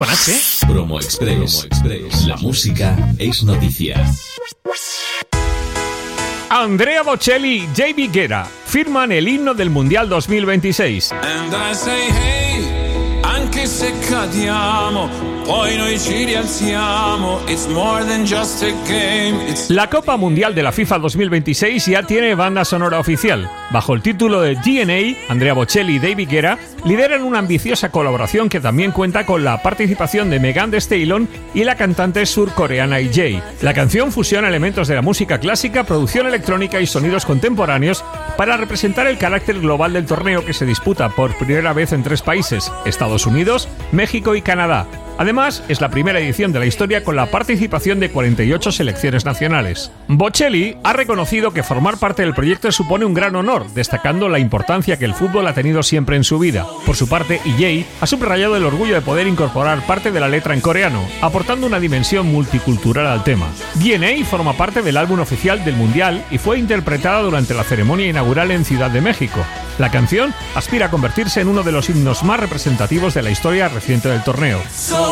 Con H. Promo Express. La música es noticia. Andrea Bocelli y David Guetta firman el himno del Mundial 2026. And I say hey, anche se cadiamo, poi noi ci rialziamo. It's more than just a game. La Copa Mundial de la FIFA 2026 ya tiene banda sonora oficial. Bajo el título de DNA, Andrea Bocelli y David Guetta lideran una ambiciosa colaboración que también cuenta con la participación de Megan Thee Stallion y la cantante surcoreana Jay. La canción fusiona elementos de la música clásica, producción electrónica y sonidos contemporáneos para representar el carácter global del torneo, que se disputa por primera vez en 3 países: Estados Unidos, México y Canadá. Además, es la primera edición de la historia con la participación de 48 selecciones nacionales. Bocelli ha reconocido que formar parte del proyecto supone un gran honor, destacando la importancia que el fútbol ha tenido siempre en su vida. Por su parte, Jay ha subrayado el orgullo de poder incorporar parte de la letra en coreano, aportando una dimensión multicultural al tema. DNA forma parte del álbum oficial del Mundial y fue interpretada durante la ceremonia inaugural en Ciudad de México. La canción aspira a convertirse en uno de los himnos más representativos de la historia reciente del torneo. So